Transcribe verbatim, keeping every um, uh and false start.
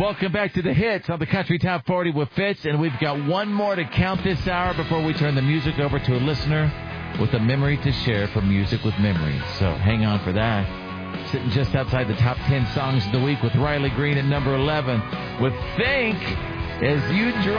Welcome back to the hits on the Country Top forty with Fitz, and we've got one more to count this hour before we turn the music over to a listener with a memory to share from Music with Memories. So hang on for that. Sitting just outside the top ten songs of the week with Riley Green at number eleven with Think as you drive.